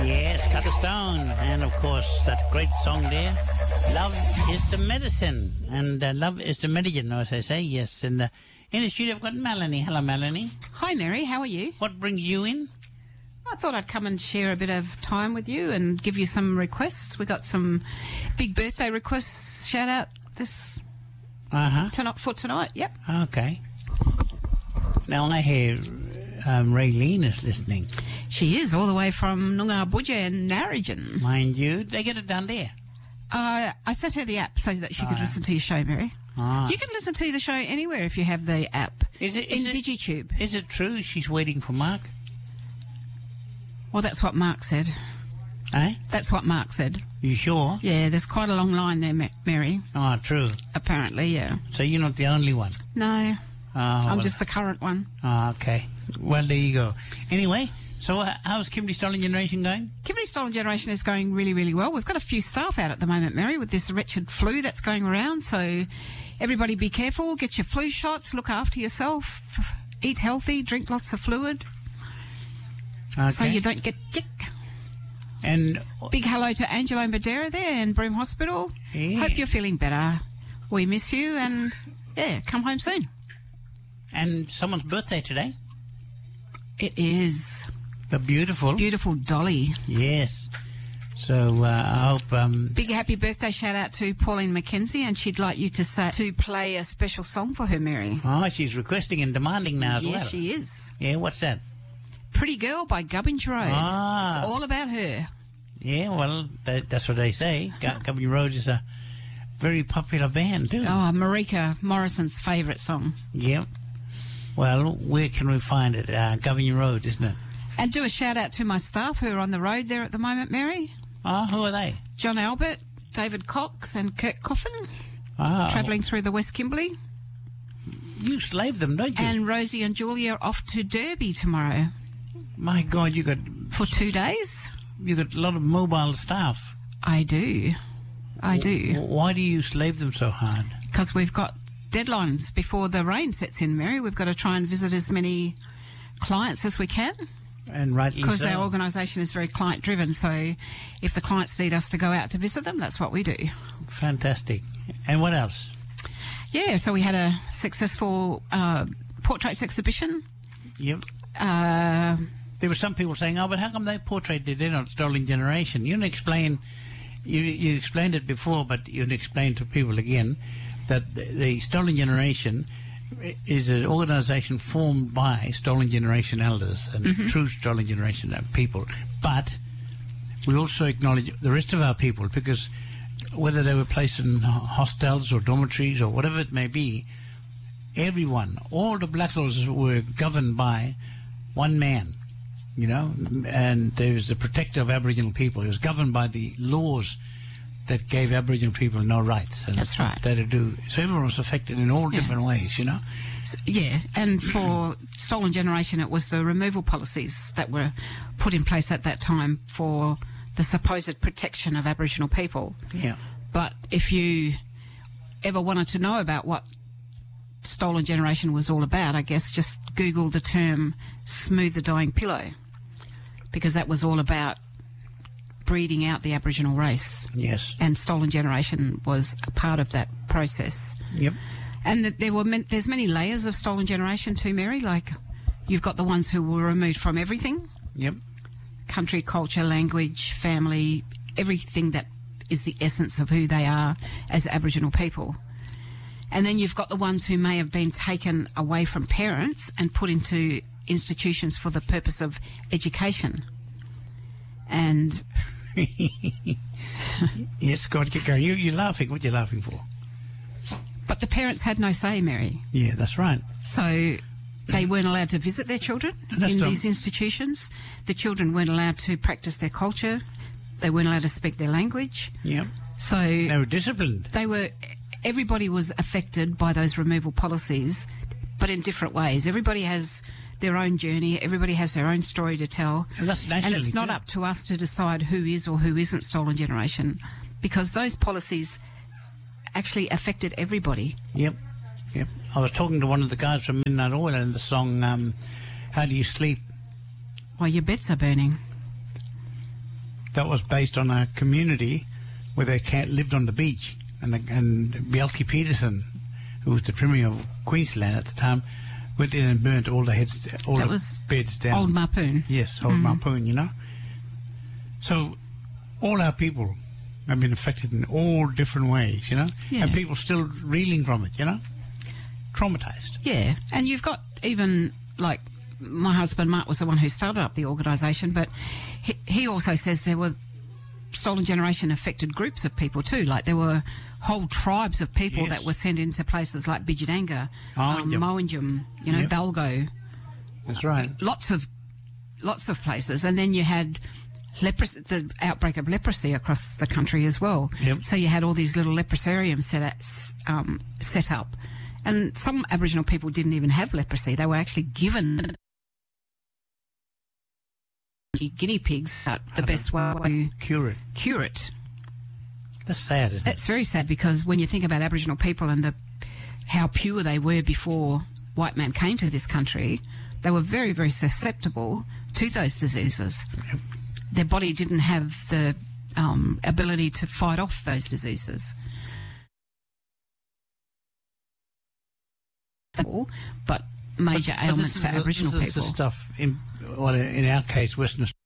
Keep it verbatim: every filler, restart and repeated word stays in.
Yes, Cut a Stone. And, of course, that great song there, Love is the Medicine. And uh, Love is the Medicine, as I say, yes. And uh, in the studio, I've got Melanie. Hello, Melanie. Hi, Mary. How are you? What brings you in? I thought I'd come and share a bit of time with you and give you some requests. We got some big birthday requests shout out this Uh-huh. tonight for tonight. Yep. Okay. Now, I hear um, Raylene is listening. She is all the way from Noongar Budja and Narrogin. Mind you, they get it down there. Uh, I sent her the app so that she Oh, could yeah. listen to your show, Mary. Ah. You can listen to the show anywhere if you have the app. Is it, in is it, DigiTube. Is it true she's waiting for Mark? Well, that's what Mark said. Eh? That's what Mark said. You sure? Yeah, there's quite a long line there, Ma- Mary. Oh, true. Apparently, yeah. So you're not the only one? No, Oh, I'm well, just the current one. oh, okay. Well, there you go. Anyway, so uh, how's Kimberley Stolen Generation going? Kimberley Stolen Generation is going really, really well. We've got a few staff out at the moment, Mary, with this wretched flu that's going around. So everybody be careful, get your flu shots, look after yourself, eat healthy, drink lots of fluid Okay. so you don't get sick. And Big hello to Angelo Madeira there in Broome Hospital. Yeah. Hope you're feeling better. We miss you and, yeah, come home soon. and someone's birthday today. It is The beautiful. beautiful Dolly. Yes. So uh, I hope. Um, Big happy birthday shout out to Pauline McKenzie, and she'd like you to say, to play a special song for her, Mary. oh, she's requesting and demanding now as Yes, well. she is. Yeah. What's that? Pretty Girl by Gubbins Road. Ah. It's all about her. Yeah. Well, that, that's what they say. Gu- Gubbins Road is a very popular band too. Oh, Marika Morrison's favourite song. Yeah. Well, where can we find it? Uh, Gubbins Road, isn't it? And do a shout out to my staff who are on the road there at the moment, Mary. Oh, who are they? John Albert, David Cox and Kurt Coffin, Ah, travelling through the West Kimberley. you slave them, don't you? And Rosie and Julia off to Derby tomorrow My God, you got for two days. you got a lot of mobile staff. I do. I do. Why do you slave them so hard? Because we've got deadlines before the rain sets in, Mary. We've got to try and visit as many clients as we can. And rightly Because so. our organisation is very client-driven, so if the clients need us to go out to visit them, that's what we do. Fantastic. And what else? Yeah, so we had a successful uh, portraits exhibition. Yep. Uh, There were some people saying, "Oh, but how come they portrait they're not Stolen Generation?" You can explain. You you explained it before, but you can explain to people again that the, the Stolen Generation is an organisation formed by Stolen Generation elders and Mm-hmm. true Stolen Generation people. But we also acknowledge the rest of our people, because whether they were placed in hostels or dormitories or whatever it may be, everyone, all the Blacklaws were governed by one man, you know, and there was the protector of Aboriginal people. He was governed by the laws that gave Aboriginal people no rights. And That's right. They to do. So everyone was affected in all different ways, you know. s- yeah, and for Stolen Generation, it was the removal policies that were put in place at that time for the supposed protection of Aboriginal people. Yeah. But if you ever wanted to know about what Stolen Generation was all about, I guess just Google the term smooth the dying pillow, because that was all about breeding out the Aboriginal race. Yes. And Stolen Generation was a part of that process. Yep. And that there were man- there's many layers of Stolen Generation too, Mary. Like, you've got the ones who were removed from everything: Yep. country, culture, language, family, everything that is the essence of who they are as Aboriginal people. And then you've got the ones who may have been taken away from parents and put into institutions for the purpose of education. And Yes, God, get going. You, you're laughing. What are you laughing for? but the parents had no say, Mary. Yeah, that's right. So they weren't allowed to visit their children That's in the- these institutions. The children weren't allowed to practice their culture. They weren't allowed to speak their language. Yep. So They were disciplined. they were, everybody was affected by those removal policies, but in different ways. Everybody has their own journey. Everybody has their own story to tell. And that's And nationally it's not too. up to us to decide who is or who isn't Stolen Generation, because those policies actually affected everybody. Yep. Yep. I was talking to one of the guys from Midnight Oil and the song, um, How Do You Sleep? While your beds are burning. that was based on a community where they ca- lived on the beach. And, the, and Bjelke Petersen, who was the Premier of Queensland at the time, went in and burnt all the heads, all that the was beds down. Old Mapoon. Yes, Old mm. Mapoon, you know. So all our people have been affected in all different ways, you know, yeah. and people still reeling from it, you know, traumatised. Yeah, and you've got even, like, my husband Mark was the one who started up the organisation, but he, he also says there were Stolen Generation affected groups of people too, like there were whole tribes of people yes. that were sent into places like Bidjadanga, um, Mowanjum, you know, yep. Balgo. That's right. Lots of, lots of places, and then you had leprosy, the outbreak of leprosy across the country as well. Yep. So you had all these little leprosariums set, at, um, set up, and some Aboriginal people didn't even have leprosy; they were actually given guinea pigs uh, the best way to cure it. Cure it. That's sad, isn't That's it? very sad, because when you think about Aboriginal people and the how pure they were before white man came to this country, they were very, very susceptible to those diseases. Yep. Their body didn't have the um, ability to fight off those diseases. But major but, ailments but to a, Aboriginal this is people. The stuff in, well, in our case, Western Australia.